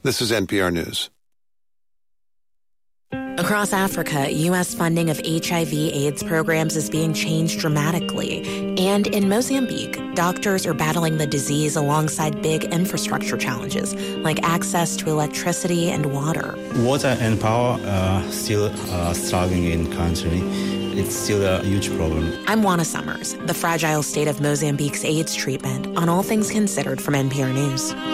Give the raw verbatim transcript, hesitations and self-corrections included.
This is N P R News. Across Africa, U S funding of H I V AIDS programs is being changed dramatically. And in Mozambique, doctors are battling the disease alongside big infrastructure challenges, like access to electricity and water. Water and power are still uh, struggling in the country. It's still a huge problem. I'm Juana Summers, the fragile state of Mozambique's AIDS treatment on All Things Considered from N P R News.